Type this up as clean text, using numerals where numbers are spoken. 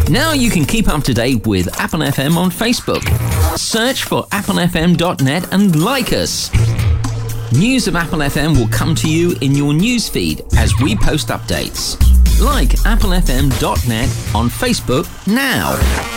Now you can keep up to date with Apple FM on Facebook. Search for applefm.net and like us. News of Apple FM will come to you in your news feed as we post updates. Like applefm.net on Facebook now.